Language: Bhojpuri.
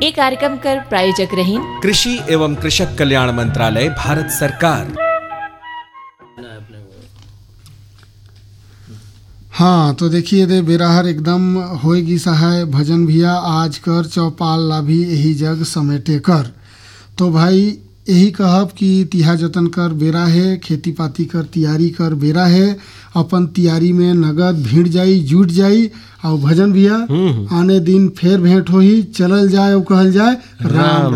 ये कार्यक्रम कर प्रायोजक रहीन कृषि एवं कृषक कल्याण मंत्रालय, भारत सरकार। हाँ तो देखिए दे बेराहर एकदम होएगी सहाय भजन भिया आज कर चौपाल लाभी यही जग समेटे कर। तो भाई यही कहब कि तिहा जतन कर बेरा है, खेती पाती कर तैयारी कर बेरा है, अपन तैयारी में नगद भीड़ जाई जुट जाई और भजन भिया आने दिन फेर भेंट होही, चलल जाए और कहल जाए राम